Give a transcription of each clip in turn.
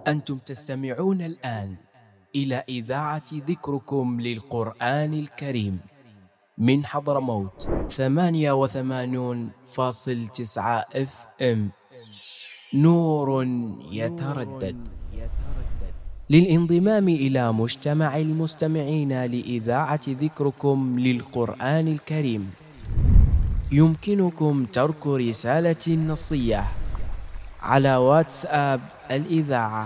أنتم تستمعون الآن إلى إذاعة ذكركم للقرآن الكريم من حضرموت 88.9 FM. نور يتردد. للانضمام إلى مجتمع المستمعين لإذاعة ذكركم للقرآن الكريم يمكنكم ترك رسالة نصية على واتساب الإذاعة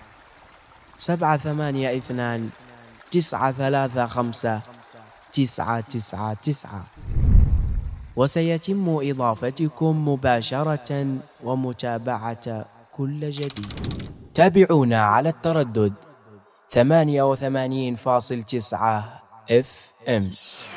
782-935-999، وسيتم إضافتكم مباشرة ومتابعة كل جديد. تابعونا على التردد 88.9 FM.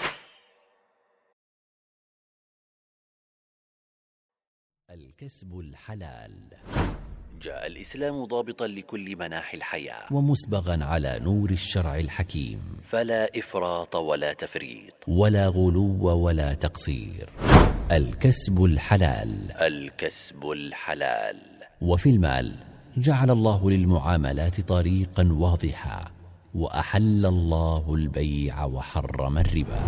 الكسب الحلال. جاء الإسلام ضابطا لكل مناحي الحياة ومسبغا على نور الشرع الحكيم، فلا إفراط ولا تفريط ولا غلو ولا تقصير. الكسب الحلال. الكسب الحلال. وفي المال جعل الله للمعاملات طريقا واضحا، وأحل الله البيع وحرم الربا.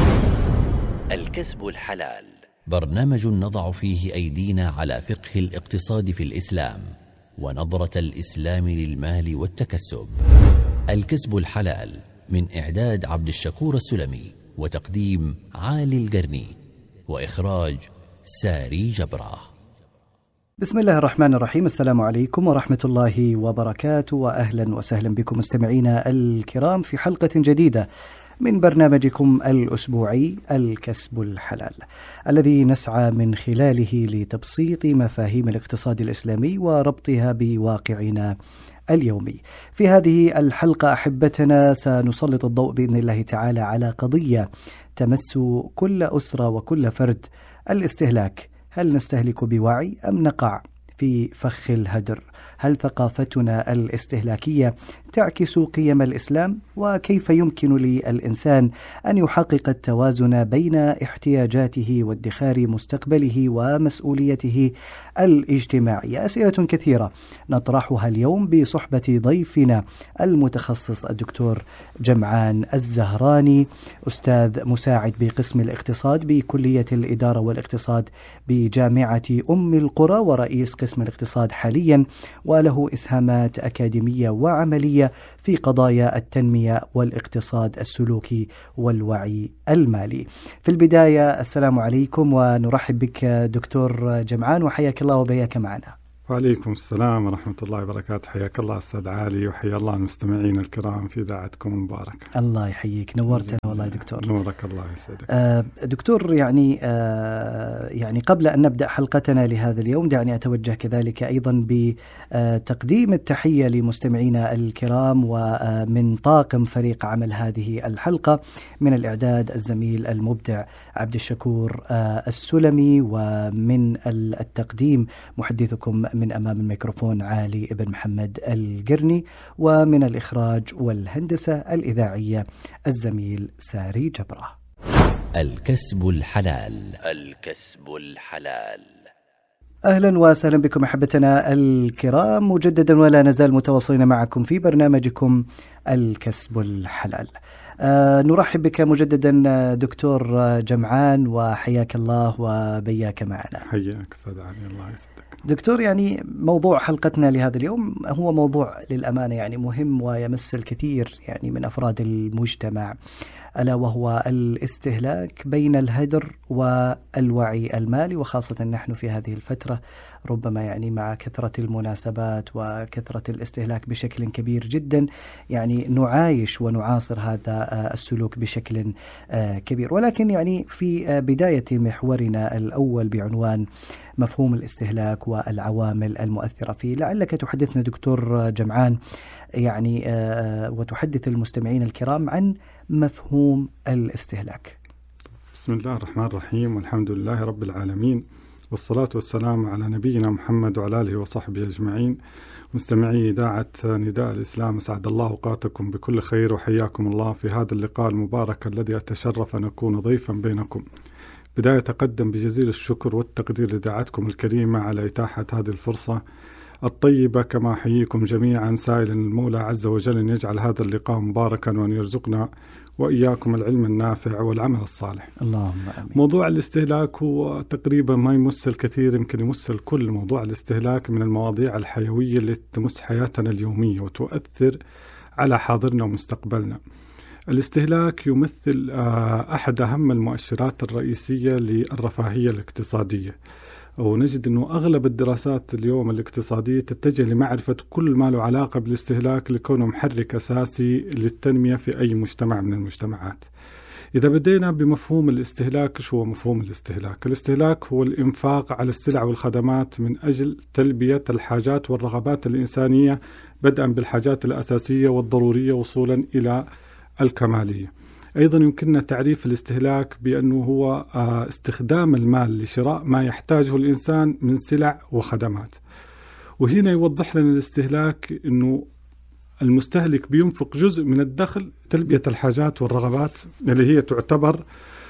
الكسب الحلال برنامج نضع فيه أيدينا على فقه الاقتصاد في الإسلام ونظرة الإسلام للمال والتكسب. الكسب الحلال من إعداد عبد الشكور السلمي، وتقديم عالي القرني، وإخراج ساري جبرة. بسم الله الرحمن الرحيم. السلام عليكم ورحمة الله وبركاته، وأهلا وسهلا بكم مستمعينا الكرام في حلقة جديدة من برنامجكم الأسبوعي الكسب الحلال، الذي نسعى من خلاله لتبسيط مفاهيم الاقتصاد الإسلامي وربطها بواقعنا اليومي. في هذه الحلقة أحبتنا سنسلط الضوء بإذن الله تعالى على قضية تمس كل أسرة وكل فرد: الاستهلاك. هل نستهلك بوعي أم نقع في فخ الهدر؟ هل ثقافتنا الاستهلاكية تعكس قيم الإسلام؟ وكيف يمكن للإنسان أن يحقق التوازن بين احتياجاته وادخار مستقبله ومسؤوليته الاجتماعية؟ أسئلة كثيرة نطرحها اليوم بصحبة ضيفنا المتخصص الدكتور جمعان الزهراني، أستاذ مساعد بقسم الاقتصاد بكلية الإدارة والاقتصاد بجامعة أم القرى، ورئيس قسم الاقتصاد حاليا، وله إسهامات أكاديمية وعملية في قضايا التنمية والاقتصاد السلوكي والوعي المالي. في البداية السلام عليكم ونرحب بك دكتور جمعان، وحياك الله وبياك معنا. وعليكم السلام ورحمة الله وبركاته. حياك الله أستاذ عالي، وحيا الله المستمعين الكرام في إذاعتكم المباركة. الله يحييك، نورتنا والله دكتور. نورك الله يسعدك. دكتور، يعني قبل أن نبدأ حلقتنا لهذا اليوم دعني أتوجه كذلك أيضا بتقديم التحية لمستمعينا الكرام، ومن طاقم فريق عمل هذه الحلقة من الإعداد الزميل المبدع عبد الشكور السلمي، ومن التقديم محدثكم من أمام الميكروفون علي بن محمد القرني، ومن الإخراج والهندسة الإذاعية الزميل ساري جبرة. الكسب الحلال. الكسب الحلال. أهلا وسهلا بكم أحبتنا الكرام مجددا، ولا نزال متواصلين معكم في برنامجكم الكسب الحلال. نرحب بك مجددا دكتور جمعان، وحياك الله وبياك معنا. حياك أستاذ علي، الله يسعدك. دكتور، يعني موضوع حلقتنا لهذا اليوم هو موضوع للأمانة يعني مهم ويمس الكثير يعني من أفراد المجتمع، ألا وهو الاستهلاك بين الهدر والوعي المالي، وخاصة نحن في هذه الفترة ربما يعني مع كثرة المناسبات وكثرة الاستهلاك بشكل كبير جدا، يعني نعايش ونعاصر هذا السلوك بشكل كبير. ولكن يعني في بداية محورنا الأول بعنوان مفهوم الاستهلاك والعوامل المؤثرة فيه، لعلك تحدثنا دكتور جمعان يعني وتحدث المستمعين الكرام عن مفهوم الاستهلاك. بسم الله الرحمن الرحيم، والحمد لله رب العالمين، والصلاة والسلام على نبينا محمد وعلى آله وصحبه أجمعين. مستمعي إذاعة نداء الإسلام، أسعد الله أوقاتكم بكل خير، وحياكم الله في هذا اللقاء المبارك الذي أتشرف أن أكون ضيفا بينكم. بداية أقدم بجزيل الشكر والتقدير لإذاعتكم الكريمة على إتاحة هذه الفرصة الطيبة. كما أحييكم جميعا سائلا المولى عز وجل أن يجعل هذا اللقاء مباركا وأن يرزقنا وإياكم العلم النافع والعمل الصالح. اللهم آمين. موضوع الاستهلاك هو تقريبا ما يمس الكثير، يمكن يمس الكل. موضوع الاستهلاك من المواضيع الحيوية اللي تمس حياتنا اليومية وتؤثر على حاضرنا ومستقبلنا. الاستهلاك يمثل أحد أهم المؤشرات الرئيسية للرفاهية الاقتصادية، ونجد أنه أغلب الدراسات اليوم الاقتصادية تتجه لمعرفة كل ما له علاقة بالاستهلاك لكونه محرك أساسي للتنمية في أي مجتمع من المجتمعات. إذا بدينا بمفهوم الاستهلاك، شو هو مفهوم الاستهلاك؟ الاستهلاك هو الإنفاق على السلع والخدمات من أجل تلبية الحاجات والرغبات الإنسانية، بدءا بالحاجات الأساسية والضرورية وصولا إلى الكمالية. أيضا يمكننا تعريف الاستهلاك بأنه هو استخدام المال لشراء ما يحتاجه الإنسان من سلع وخدمات. وهنا يوضح لنا الاستهلاك أنه المستهلك بينفق جزء من الدخل تلبية الحاجات والرغبات اللي هي تعتبر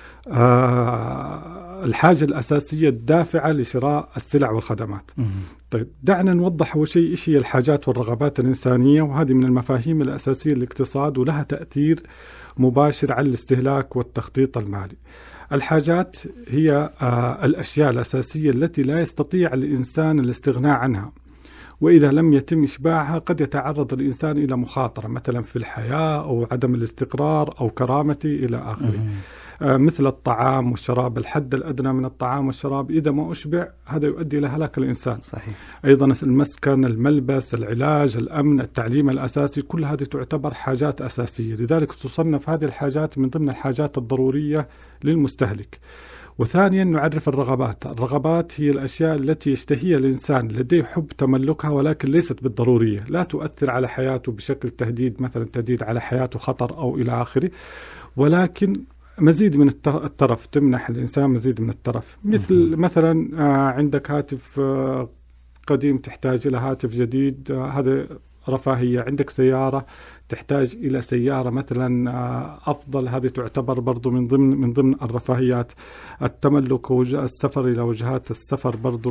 الحاجة الأساسية الدافعة لشراء السلع والخدمات. طيب دعنا نوضح أول شيء إيش هي الحاجات والرغبات الإنسانية، وهذه من المفاهيم الأساسية للاقتصاد ولها تأثير مباشر على الاستهلاك والتخطيط المالي. الحاجات هي الأشياء الأساسية التي لا يستطيع الإنسان الاستغناء عنها، وإذا لم يتم إشباعها قد يتعرض الإنسان إلى مخاطرة مثلا في الحياة أو عدم الاستقرار أو كرامته إلى آخره. مثل الطعام والشراب، الحد الأدنى من الطعام والشراب إذا ما أشبع هذا يؤدي إلى هلاك الإنسان. صحيح. أيضا المسكن، الملبس، العلاج، الأمن، التعليم الأساسي، كل هذه تعتبر حاجات أساسية، لذلك تصنف هذه الحاجات من ضمن الحاجات الضرورية للمستهلك. وثانيا نعرف الرغبات. الرغبات هي الأشياء التي يشتهيها الإنسان لديه حب تملكها ولكن ليست بالضرورية، لا تؤثر على حياته بشكل تهديد، مثلا تهديد على حياته، خطر أو إلى آخره، ولكن مزيد من الترف، تمنح الإنسان مزيد من الترف. مثلا عندك هاتف قديم تحتاج إلى هاتف جديد، هذا رفاهية. عندك سيارة تحتاج إلى سيارة مثلا أفضل، هذه تعتبر برضو من ضمن الرفاهيات. التملك والسفر إلى وجهات السفر، برضو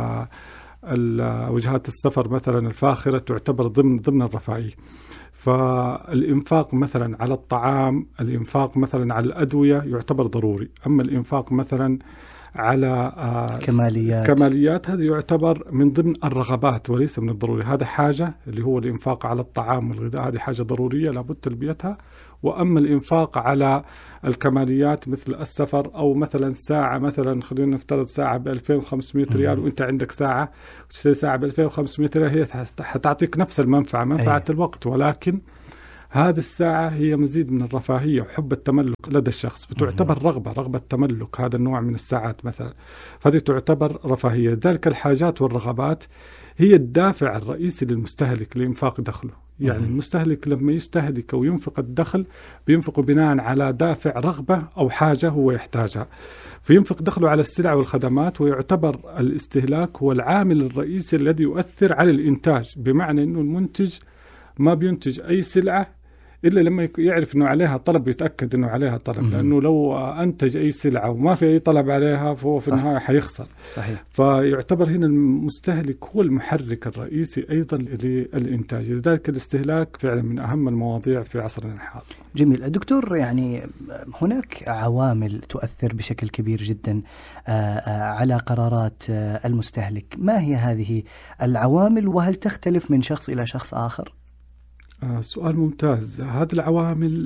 وجهات السفر مثلا الفاخرة تعتبر ضمن الرفاهية. فالإنفاق مثلا على الطعام، الإنفاق مثلا على الأدوية يعتبر ضروري. أما الإنفاق مثلا على كماليات هذا يعتبر من ضمن الرغبات وليس من الضروري. هذا حاجة اللي هو الإنفاق على الطعام والغذاء، هذه حاجة ضرورية لابد تلبيتها. وأما الإنفاق على الكماليات مثل السفر أو مثلا ساعة، مثلا خلينا نفترض ساعة ب2500 ريال وإنت عندك ساعة وتشتري ساعة ب2500 ريال، هي حتعطيك نفس المنفعة، منفعة الوقت، ولكن هذه الساعة هي مزيد من الرفاهية وحب التملك لدى الشخص، فتعتبر رغبة تملك هذا النوع من الساعات مثلا، فهذه تعتبر رفاهية. ذلك الحاجات والرغبات هي الدافع الرئيسي للمستهلك لإنفاق دخله. يعني المستهلك لما يستهلك أو ينفق الدخل بينفق بناء على دافع رغبة أو حاجة هو يحتاجها، فينفق دخله على السلع والخدمات. ويعتبر الاستهلاك هو العامل الرئيسي الذي يؤثر على الإنتاج، بمعنى أنه المنتج ما بينتج أي سلعة إلا لما يعرف أنه عليها طلب، يتأكد أنه عليها طلب، لأنه لو أنتج أي سلعة وما في أي طلب عليها فهو في النهاية حيخسر. صحيح. فيعتبر هنا المستهلك هو المحرك الرئيسي أيضا للإنتاج، لذلك الاستهلاك فعلا من أهم المواضيع في عصرنا الحاضر. جميل. دكتور، يعني هناك عوامل تؤثر بشكل كبير جدا على قرارات المستهلك، ما هي هذه العوامل وهل تختلف من شخص إلى شخص آخر؟ سؤال ممتاز. هذه العوامل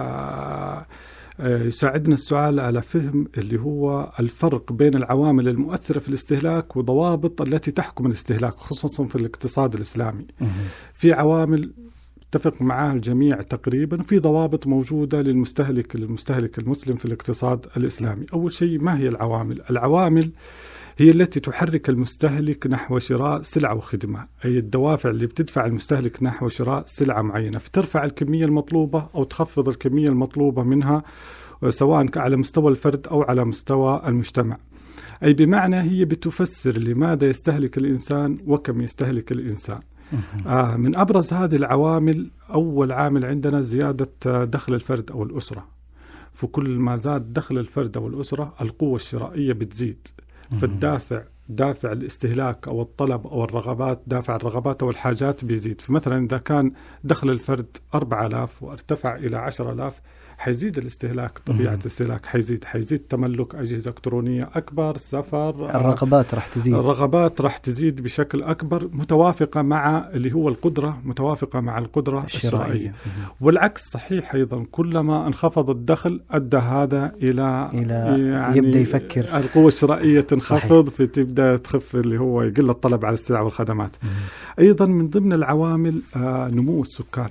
يساعدنا السؤال على فهم اللي هو الفرق بين العوامل المؤثرة في الاستهلاك وضوابط التي تحكم الاستهلاك، خصوصا في الاقتصاد الإسلامي. في عوامل اتفق معها الجميع تقريبا، في ضوابط موجودة للمستهلك المسلم في الاقتصاد الإسلامي. أول شيء، ما هي العوامل؟ العوامل هي التي تحرك المستهلك نحو شراء سلعة وخدمة، أي الدوافع اللي بتدفع المستهلك نحو شراء سلعة معينة، فترفع الكمية المطلوبة أو تخفض الكمية المطلوبة منها، سواء على مستوى الفرد أو على مستوى المجتمع. أي بمعنى هي بتفسر لماذا يستهلك الإنسان وكم يستهلك الإنسان. من أبرز هذه العوامل، أول عامل عندنا زيادة دخل الفرد أو الأسرة. فكل ما زاد دخل الفرد أو الأسرة القوة الشرائية بتزيد، فالدافع دافع الاستهلاك أو الطلب أو الرغبات، دافع الرغبات أو الحاجات بيزيد. فمثلا إذا كان دخل الفرد 4000 وارتفع إلى 10000 حيزيد الاستهلاك، طبيعة الاستهلاك حيزيد تملك أجهزة إلكترونية أكبر، سفر، الرغبات راح تزيد بشكل أكبر، متوافقة مع اللي هو القدرة، متوافقة مع القدرة الشرائية. والعكس صحيح أيضا، كلما انخفض الدخل أدى هذا إلى يعني يبدأ يفكر القوة الشرائية تنخفض، فتبدأ تخف اللي هو يقل الطلب على السلع والخدمات. أيضا من ضمن العوامل نمو السكان.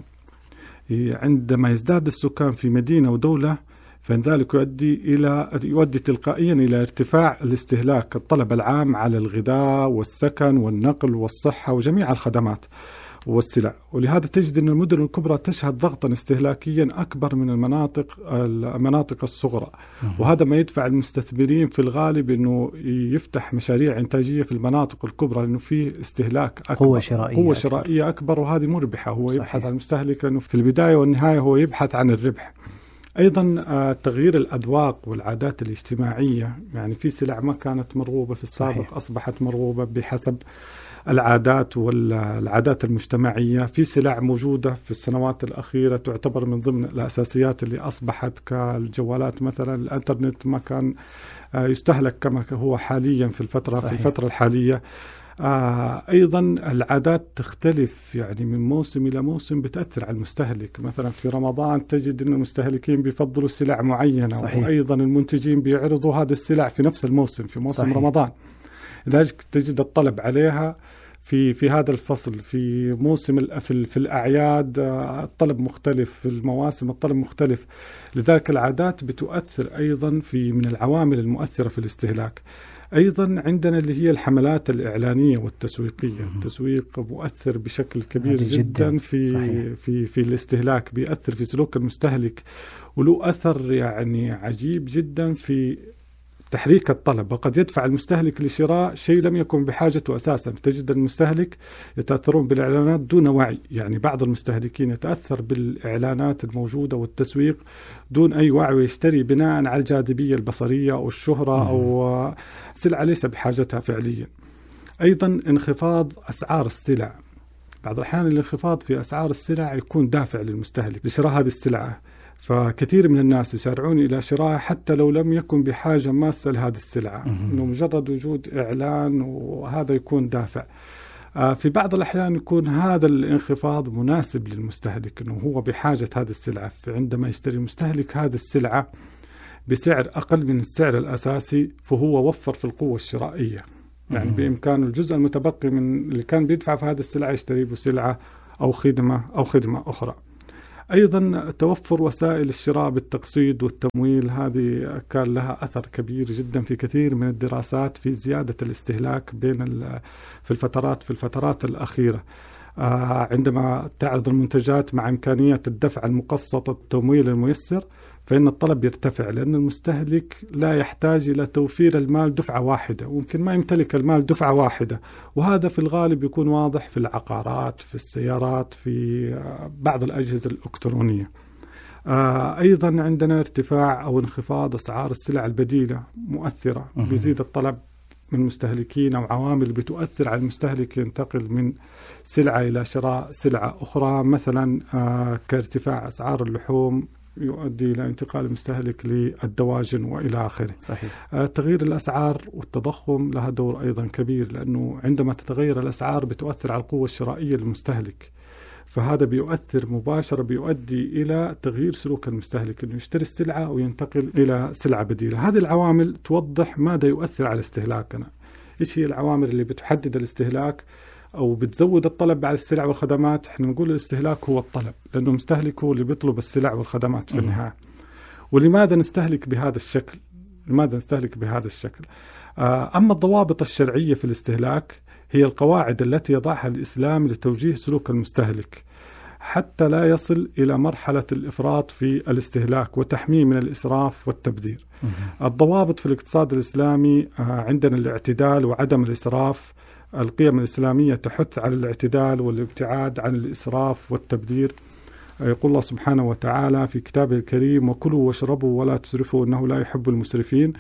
عندما يزداد السكان في مدينة ودولة فإن ذلك يؤدي تلقائيا إلى ارتفاع الاستهلاك، الطلب العام على الغذاء والسكن والنقل والصحة وجميع الخدمات والسلع. ولهذا تجد أن المدن الكبرى تشهد ضغطا استهلاكيا أكبر من المناطق الصغرى، وهذا ما يدفع المستثمرين في الغالب أنه يفتح مشاريع إنتاجية في المناطق الكبرى، لأنه فيه استهلاك أكبر، قوة شرائية أكبر، وهذه مربحة. هو صحيح. يبحث عن المستهلك، لأنه في البداية والنهاية هو يبحث عن الربح. أيضا تغيير الأذواق والعادات الاجتماعية، يعني في سلع ما كانت مرغوبة في السابق صحيح. أصبحت مرغوبة بحسب العادات والعادات المجتمعية. في سلع موجودة في السنوات الأخيرة تعتبر من ضمن الأساسيات اللي أصبحت كالجوالات مثلا، الإنترنت ما كان يستهلك كما هو حاليا في الفترة الحالية. أيضا العادات تختلف، يعني من موسم إلى موسم بتأثر على المستهلك. مثلا في رمضان تجد أن المستهلكين بيفضلوا سلع معينة صحيح. وأيضا المنتجين بيعرضوا هذه السلع في نفس الموسم، في موسم صحيح. رمضان، لذلك تجد الطلب عليها في هذا الفصل. في موسم في الأعياد الطلب مختلف، في المواسم الطلب مختلف. لذلك العادات بتؤثر أيضا من العوامل المؤثرة في الاستهلاك. أيضا عندنا اللي هي الحملات الإعلانية والتسويقية. التسويق مؤثر بشكل كبير جدا في الاستهلاك، بيأثر في سلوك المستهلك، وله أثر يعني عجيب جدا في تحريك الطلب، وقد يدفع المستهلك لشراء شيء لم يكن بحاجته أساسا. تجد المستهلك يتأثرون بالإعلانات دون وعي، يعني بعض المستهلكين يتأثر بالإعلانات الموجودة والتسويق دون أي وعي، ويشتري بناء على الجاذبية البصرية أو الشهرة أو سلعة ليس بحاجتها فعليا. أيضا انخفاض أسعار السلع، بعض الأحيان الانخفاض في أسعار السلع يكون دافع للمستهلك لشراء هذه السلعة، فكثير من الناس يسارعون إلى شرائها حتى لو لم يكن بحاجة ماسة لهذه السلعة، إنه مجرد وجود إعلان وهذا يكون دافع. في بعض الأحيان يكون هذا الانخفاض مناسب للمستهلك، إنه هو بحاجة هذه السلعة، فعندما يشتري المستهلك هذه السلعة بسعر أقل من السعر الأساسي فهو وفر في القوة الشرائية، يعني بإمكانه الجزء المتبقي من اللي كان بيدفع في هذه السلعة يشتري بسلعة أو خدمة أخرى. أيضا توفر وسائل الشراء بالتقسيط والتمويل، هذه كان لها أثر كبير جدا في كثير من الدراسات في زيادة الاستهلاك في الفترات الأخيرة. عندما تعرض المنتجات مع إمكانية الدفع المقسط التمويل الميسر فإن الطلب يرتفع، لأن المستهلك لا يحتاج إلى توفير المال دفعة واحدة، ويمكن ما يمتلك المال دفعة واحدة، وهذا في الغالب يكون واضح في العقارات، في السيارات، في بعض الأجهزة الإلكترونية. أيضا عندنا ارتفاع أو انخفاض أسعار السلع البديلة مؤثرة، بيزيد الطلب من المستهلكين أو عوامل بتؤثر على المستهلك ينتقل من سلعة إلى شراء سلعة أخرى، مثلا كارتفاع أسعار اللحوم يؤدي إلى انتقال المستهلك للدواجن وإلى آخره. صحيح. تغيير الأسعار والتضخم لها دور أيضا كبير، لأنه عندما تتغير الأسعار بتؤثر على القوة الشرائية للمستهلك، فهذا بيؤثر مباشرة، بيؤدي إلى تغيير سلوك المستهلك، إنه يشتري السلعة وينتقل إلى سلعة بديلة. هذه العوامل توضح ماذا يؤثر على استهلاكنا. إيش هي العوامل اللي بتحدد الاستهلاك أو بتزود الطلب على السلع والخدمات؟ احنا نقول الاستهلاك هو الطلب، لأنه المستهلك هو اللي بيطلب السلع والخدمات في النهاية. ولماذا نستهلك بهذا الشكل؟ أما الضوابط الشرعية في الاستهلاك هي القواعد التي يضعها الإسلام لتوجيه سلوك المستهلك حتى لا يصل إلى مرحلة الإفراط في الاستهلاك وتحميه من الإسراف والتبذير. الضوابط في الاقتصاد الإسلامي عندنا الاعتدال وعدم الإسراف. القيم الإسلامية تحث على الاعتدال والابتعاد عن الإسراف والتبذير. يقول الله سبحانه وتعالى في كتابه الكريم: وكلوا واشربوا ولا تسرفوا إنه لا يحب المسرفين.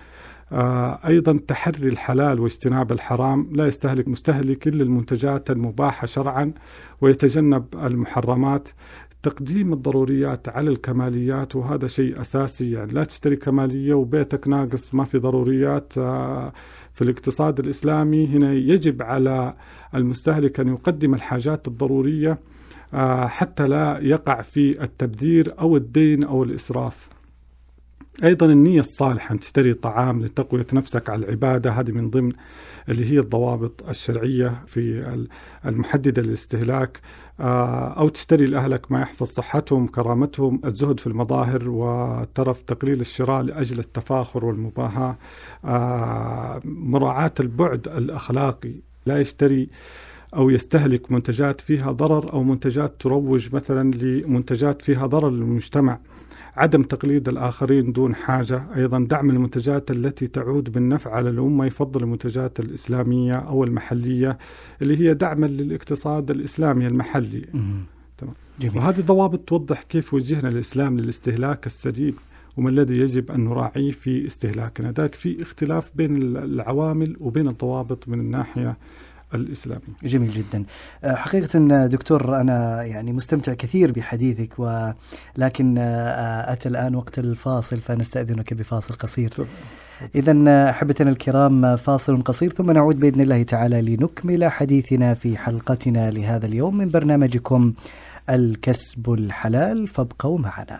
أيضا تحري الحلال واجتناب الحرام، لا يستهلك مستهلك إلا المنتجات المباحة شرعا ويتجنب المحرمات. تقديم الضروريات على الكماليات، وهذا شيء أساسي، يعني لا تشتري كمالية وبيتك ناقص ما في ضروريات. في الاقتصاد الإسلامي هنا يجب على المستهلك أن يقدم الحاجات الضرورية حتى لا يقع في التبذير أو الدين أو الإسراف. أيضا النية الصالحة، أن تشتري طعام لتقوية نفسك على العبادة، هذه من ضمن اللي هي الضوابط الشرعية في المحددة للاستهلاك. أو تشتري لأهلك ما يحفظ صحتهم كرامتهم. الزهد في المظاهر وترف تقليل الشراء لأجل التفاخر والمباهاة. مراعاة البعد الأخلاقي، لا يشتري أو يستهلك منتجات فيها ضرر أو منتجات تروج مثلا لمنتجات فيها ضرر للمجتمع. عدم تقليد الآخرين دون حاجة. أيضا دعم المنتجات التي تعود بالنفع على الأمة، يفضل المنتجات الإسلامية أو المحلية اللي هي دعما للاقتصاد الإسلامي المحلي. تمام. وهذه ضوابط توضح كيف وجهنا الإسلام للاستهلاك السليم وما الذي يجب أن نراعيه في استهلاكنا. ذاك في اختلاف بين العوامل وبين الضوابط من الناحية الإسلامي. جميل جدا. حقيقة دكتور أنا يعني مستمتع كثير بحديثك، ولكن أتى الآن وقت الفاصل، فنستأذنك بفاصل قصير. إذن أحبتنا الكرام، فاصل قصير ثم نعود بإذن الله تعالى لنكمل حديثنا في حلقتنا لهذا اليوم من برنامجكم الكسب الحلال، فابقوا معنا.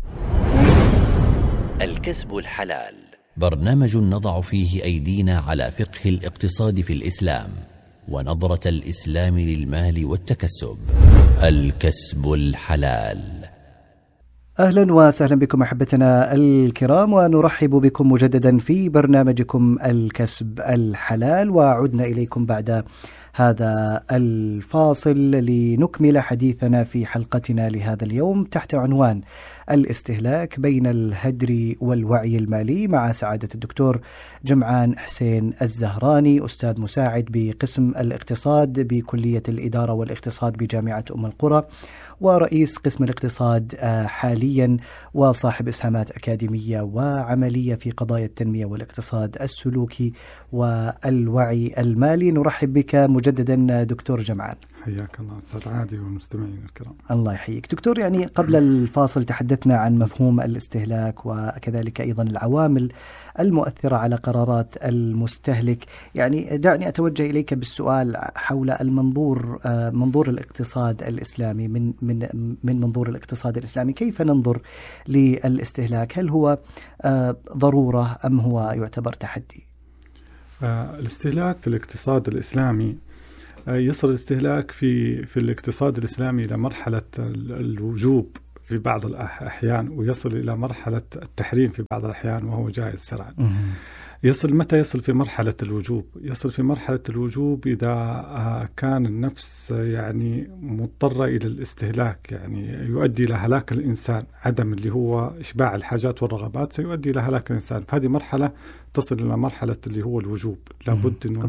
الكسب الحلال، برنامج نضع فيه أيدينا على فقه الاقتصاد في الإسلام ونظرة الإسلام للمال والتكسب. الكسب الحلال. أهلا وسهلا بكم أحبتنا الكرام، ونرحب بكم مجددا في برنامجكم الكسب الحلال، وعدنا إليكم بعد هذا الفاصل لنكمل حديثنا في حلقتنا لهذا اليوم تحت عنوان الاستهلاك بين الهدر والوعي المالي، مع سعادة الدكتور جمعان حسين الزهراني، أستاذ مساعد بقسم الاقتصاد بكلية الإدارة والاقتصاد بجامعة أم القرى، ورئيس قسم الاقتصاد حاليا، وصاحب إسهامات أكاديمية وعملية في قضايا التنمية والاقتصاد السلوكي والوعي المالي. نرحب بك مجددا دكتور جمعان. حياك الله أستاذ عادي والمستمعين الكرام. الله يحييك دكتور. يعني قبل الفاصل تحدثنا عن مفهوم الاستهلاك وكذلك أيضا العوامل المؤثرة على قرارات المستهلك. يعني دعني أتوجه إليك بالسؤال حول المنظور، منظور الاقتصاد الإسلامي. من منظور الاقتصاد الإسلامي كيف ننظر للاستهلاك؟ هل هو ضرورة أم هو يعتبر تحدي؟ الاستهلاك في الاقتصاد الإسلامي يصل الاستهلاك في الاقتصاد الإسلامي إلى مرحلة الوجوب في بعض الأحيان، ويصل إلى مرحلة التحريم في بعض الأحيان وهو جائز شرعا. متى يصل في مرحلة الوجوب؟ يصل في مرحلة الوجوب إذا كان النفس يعني مضطرة إلى الاستهلاك، يعني يؤدي إلى هلاك الإنسان. عدم اللي هو إشباع الحاجات والرغبات سيؤدي إلى هلاك الإنسان. فهذه مرحلة تصل إلى مرحلة اللي هو الوجوب، لابد أنه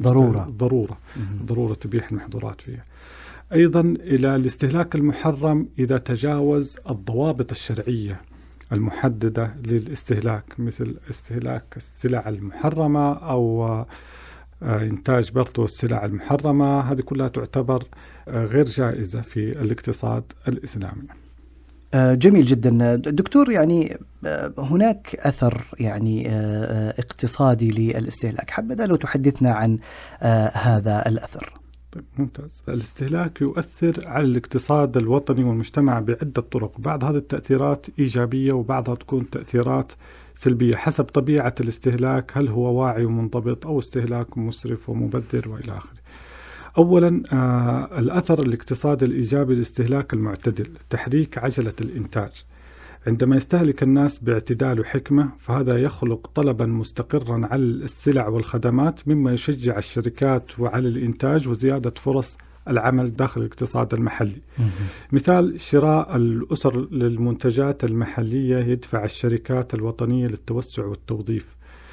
ضرورة تبيح المحظورات فيها. أيضا إلى الاستهلاك المحرم إذا تجاوز الضوابط الشرعية المحددة للاستهلاك، مثل استهلاك السلع المحرمة أو إنتاج برضو السلع المحرمة. هذه كلها تعتبر غير جائزة في الاقتصاد الإسلامي. جميل جدا دكتور. يعني هناك أثر يعني اقتصادي للاستهلاك، حبذا لو تحدثنا عن هذا الأثر. طيب ممتاز. الاستهلاك يؤثر على الاقتصاد الوطني والمجتمع بعدة طرق، بعض هذه التأثيرات إيجابية وبعضها تكون تأثيرات سلبية حسب طبيعة الاستهلاك، هل هو واعي ومنضبط أو استهلاك مسرف ومبذر وإلى آخره. أولا الأثر الاقتصادي الإيجابي للاستهلاك المعتدل، تحريك عجلة الإنتاج. عندما يستهلك الناس باعتدال وحكمة فهذا يخلق طلبا مستقرا على السلع والخدمات، مما يشجع الشركات وعلى الإنتاج وزيادة فرص العمل داخل الاقتصاد المحلي. مثال شراء الأسر للمنتجات المحلية يدفع الشركات الوطنية للتوسع والتوظيف.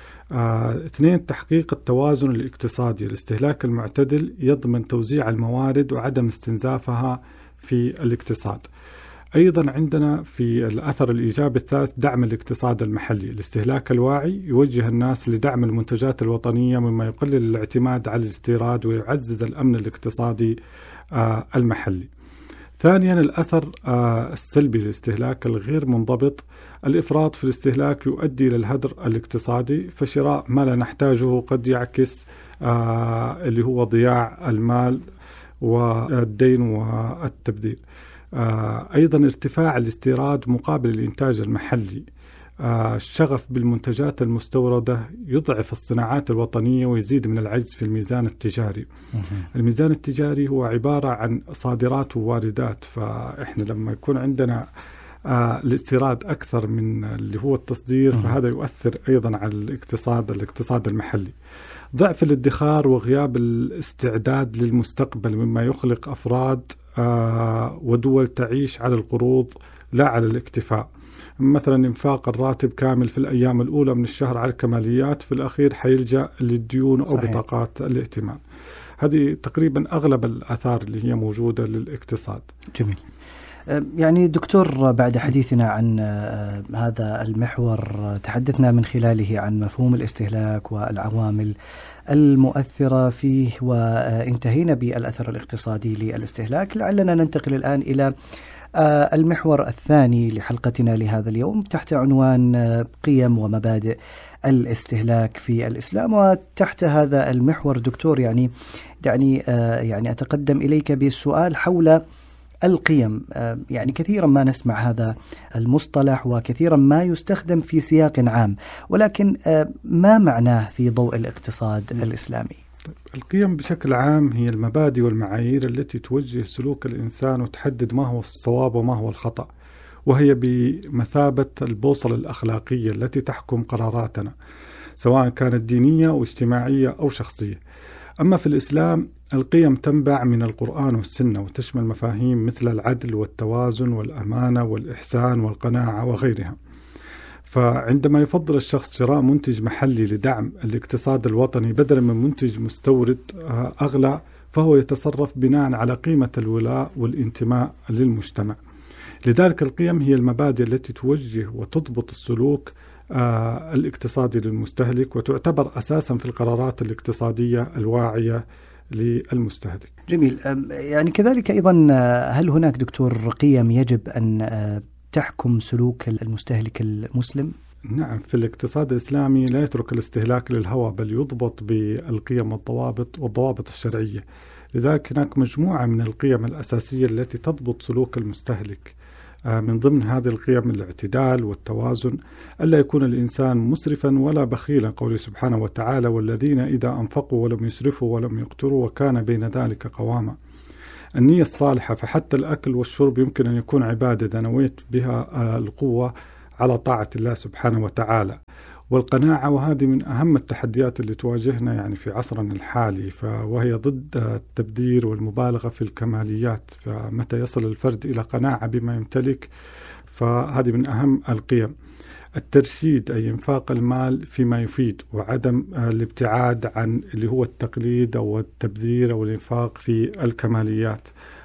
2 تحقيق التوازن الاقتصادي. الاستهلاك المعتدل يضمن توزيع الموارد وعدم استنزافها في الاقتصاد. أيضا عندنا في الأثر الإيجابي الثالث دعم الاقتصاد المحلي. الاستهلاك الواعي يوجه الناس لدعم المنتجات الوطنية مما يقلل الاعتماد على الاستيراد ويعزز الأمن الاقتصادي المحلي. ثانيا الأثر السلبي للاستهلاك الغير منضبط. الإفراط في الاستهلاك يؤدي إلى الهدر الاقتصادي، فشراء ما لا نحتاجه قد يعكس اللي هو ضياع المال والدين والتبذير. أيضا ارتفاع الاستيراد مقابل الإنتاج المحلي. الشغف بالمنتجات المستوردة يضعف الصناعات الوطنية ويزيد من العجز في الميزان التجاري. الميزان التجاري هو عبارة عن صادرات وواردات، فإحنا لما يكون عندنا الاستيراد أكثر من اللي هو التصدير فهذا يؤثر أيضا على الاقتصاد المحلي. ضعف الادخار وغياب الاستعداد للمستقبل مما يخلق أفراد ودول تعيش على القروض لا على الاكتفاء. مثلا انفاق الراتب كامل في الأيام الأولى من الشهر على الكماليات، في الأخير حيلجأ للديون أو بطاقات الائتمان. هذه تقريبا أغلب الآثار اللي هي موجودة للاقتصاد. جميل. يعني دكتور، بعد حديثنا عن هذا المحور تحدثنا من خلاله عن مفهوم الاستهلاك والعوامل المؤثرة فيه، وانتهينا بالأثر الاقتصادي للاستهلاك. لعلنا ننتقل الآن إلى المحور الثاني لحلقتنا لهذا اليوم تحت عنوان قيم ومبادئ الاستهلاك في الإسلام. وتحت هذا المحور دكتور يعني أتقدم إليك بالسؤال حول القيم. يعني كثيرا ما نسمع هذا المصطلح وكثيرا ما يستخدم في سياق عام، ولكن ما معناه في ضوء الاقتصاد الإسلامي؟ القيم بشكل عام هي المبادئ والمعايير التي توجه سلوك الإنسان وتحدد ما هو الصواب وما هو الخطأ، وهي بمثابة البوصلة الأخلاقية التي تحكم قراراتنا سواء كانت دينية أو اجتماعية أو شخصية. أما في الإسلام القيم تنبع من القرآن والسنة وتشمل مفاهيم مثل العدل والتوازن والأمانة والإحسان والقناعة وغيرها. فعندما يفضل الشخص شراء منتج محلي لدعم الاقتصاد الوطني بدلا من منتج مستورد أغلى، فهو يتصرف بناء على قيمة الولاء والانتماء للمجتمع. لذلك القيم هي المبادئ التي توجه وتضبط السلوك الاقتصادي للمستهلك، وتعتبر أساسا في القرارات الاقتصادية الواعية للمستهلك. جميل. يعني كذلك أيضا هل هناك دكتور قيم يجب أن تحكم سلوك المستهلك المسلم؟ نعم، في الاقتصاد الإسلامي لا يترك الاستهلاك للهوى، بل يضبط بالقيم والضوابط الشرعية. لذلك هناك مجموعة من القيم الأساسية التي تضبط سلوك المستهلك. من ضمن هذه القيم الاعتدال والتوازن، ألا يكون الإنسان مسرفا ولا بخيلا، قوله سبحانه وتعالى: والذين إذا أنفقوا ولم يسرفوا ولم يقتروا وكان بين ذلك قواما. النية الصالحة، فحتى الأكل والشرب يمكن أن يكون عبادة إذا نويت بها القوة على طاعة الله سبحانه وتعالى. والقناعة، وهذه من أهم التحديات اللي تواجهنا يعني في عصرنا الحالي، وهي ضد التبذير والمبالغة في الكماليات. فمتى يصل الفرد إلى قناعة بما يمتلك فهذه من أهم القيم. الترشيد، أي إنفاق المال فيما يفيد، وعدم الابتعاد عن اللي هو التقليد أو التبذير أو الإنفاق في الكماليات.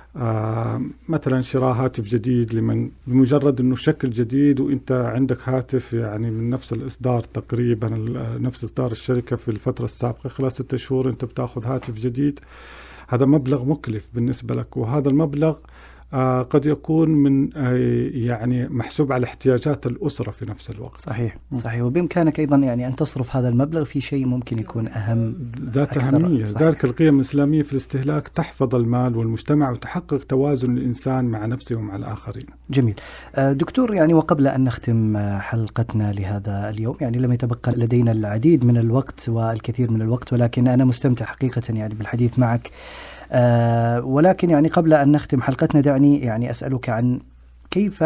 مثلا شراء هاتف جديد لمن بمجرد أنه شكل جديد وإنت عندك هاتف يعني من نفس الإصدار تقريبا نفس إصدار الشركة في الفترة السابقة، خلال 6 شهور أنت بتأخذ هاتف جديد. هذا مبلغ مكلف بالنسبة لك، وهذا المبلغ قد يكون من يعني محسوب على احتياجات الأسرة في نفس الوقت. صحيح. وبإمكانك أيضا يعني أن تصرف هذا المبلغ في شيء ممكن يكون أهم ذات أهمية. ذلك القيم الإسلامية في الاستهلاك تحفظ المال والمجتمع وتحقق توازن الإنسان مع نفسه ومع الآخرين. جميل. دكتور، يعني وقبل أن نختم حلقتنا لهذا اليوم، يعني لم يتبقى لدينا العديد من الوقت والكثير من الوقت، ولكن أنا مستمتع حقيقة يعني بالحديث معك. ولكن يعني قبل أن نختم حلقتنا دعني يعني أسألك عن كيف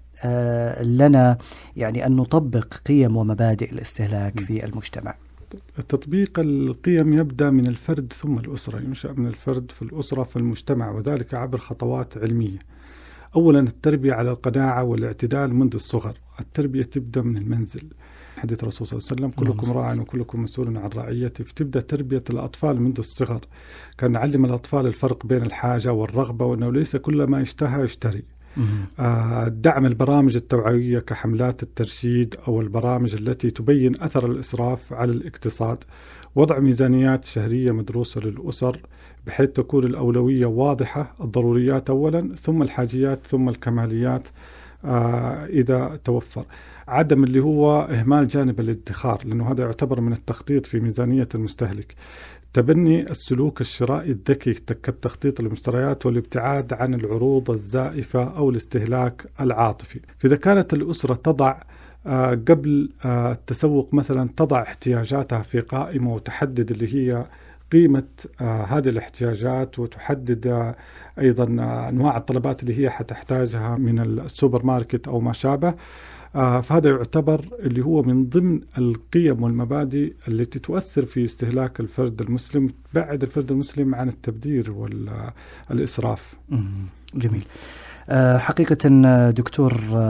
لنا يعني أن نطبق قيم ومبادئ الاستهلاك في المجتمع. تطبيق القيم يبدأ من الفرد ثم الأسرة، ينشأ من الفرد في الأسرة في المجتمع، وذلك عبر خطوات علمية. أولا التربية على القناعة والاعتدال منذ الصغر. التربية تبدأ من المنزل. حديث الرسول صلى الله عليه وسلم: كلكم راع وكلكم مسؤول عن رعيته. فتبدأ تربية الأطفال منذ الصغر. كان نعلم الأطفال الفرق بين الحاجة والرغبة، وأنه ليس كل ما يشتهى يشتري. دعم البرامج التوعوية كحملات الترشيد أو البرامج التي تبين أثر الإسراف على الاقتصاد، وضع ميزانيات شهرية مدروسة للأسر بحيث تكون الأولوية واضحة، الضروريات أولا ثم الحاجيات ثم الكماليات إذا توفر. عدم اللي هو إهمال جانب الادخار، لأنه هذا يعتبر من التخطيط في ميزانية المستهلك. تبني السلوك الشرائي الذكي كالتخطيط للمشتريات والابتعاد عن العروض الزائفة أو الاستهلاك العاطفي. فإذا كانت الأسرة تضع قبل التسوق مثلا تضع احتياجاتها في قائمة وتحدد اللي هي قيمة هذه الاحتياجات، وتحدد أيضا أنواع الطلبات اللي هي حتحتاجها من السوبر ماركت أو ما شابه، فهذا يعتبر اللي هو من ضمن القيم والمبادئ التي تؤثر في استهلاك الفرد المسلم، تبعد الفرد المسلم عن التبذير والإسراف. جميل. حقيقة دكتور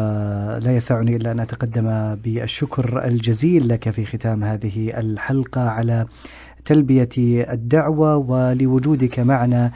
لا يسعني إلا أن أتقدم بالشكر الجزيل لك في ختام هذه الحلقة على تلبية الدعوة ولوجودك معنا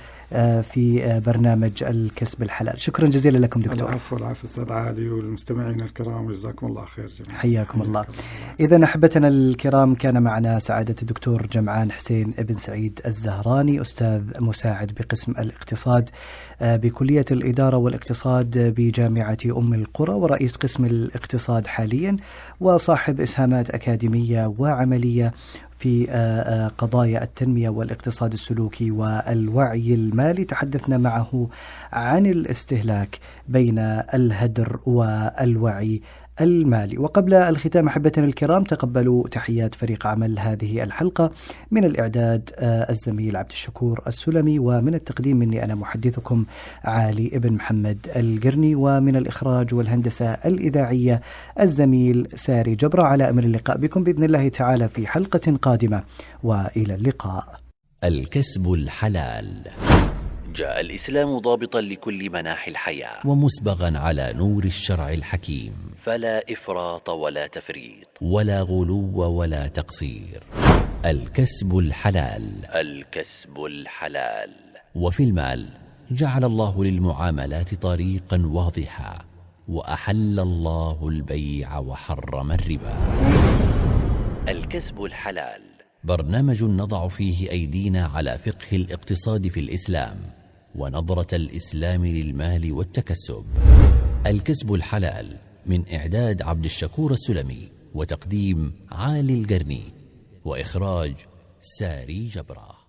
في برنامج الكسب الحلال. شكرا جزيلا لكم دكتور. العفو أستاذ عادي والمستمعين الكرام، وجزاكم الله خير جميعا. حياكم الله. إذا أحبتنا الكرام، كان معنا سعادة الدكتور جمعان حسين ابن سعيد الزهراني، أستاذ مساعد بقسم الاقتصاد بكلية الإدارة والاقتصاد بجامعة أم القرى، ورئيس قسم الاقتصاد حاليا، وصاحب إسهامات أكاديمية وعملية في قضايا التنمية والاقتصاد السلوكي والوعي المالي. تحدثنا معه عن الاستهلاك بين الهدر والوعي المالي. وقبل الختام أحبتنا الكرام، تقبلوا تحيات فريق عمل هذه الحلقة، من الإعداد الزميل عبد الشكور السلمي، ومن التقديم مني أنا محدثكم علي ابن محمد القرني، ومن الإخراج والهندسة الإذاعية الزميل ساري جبرة. على أمر اللقاء بكم بإذن الله تعالى في حلقة قادمة، وإلى اللقاء. الكسب الحلال. جاء الإسلام ضابطا لكل مناحي الحياة ومسبغا على نور الشرع الحكيم، فلا إفراط ولا تفريط ولا غلو ولا تقصير. الكسب الحلال. الكسب الحلال. وفي المال جعل الله للمعاملات طريقا واضحا، وأحل الله البيع وحرم الربا. الكسب الحلال برنامج نضع فيه أيدينا على فقه الاقتصاد في الإسلام ونظرة الإسلام للمال والتكسب. الكسب الحلال، من إعداد عبد الشكور السلمي، وتقديم عالي القرني، وإخراج ساري جبرة.